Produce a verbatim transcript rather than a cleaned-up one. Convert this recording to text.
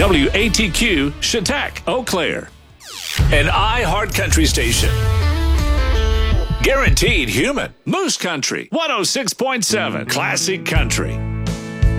W A T Q, Chautauqua, Eau Claire. An iHeart Country station. Guaranteed human. Moose Country, one oh six point seven, Classic Country.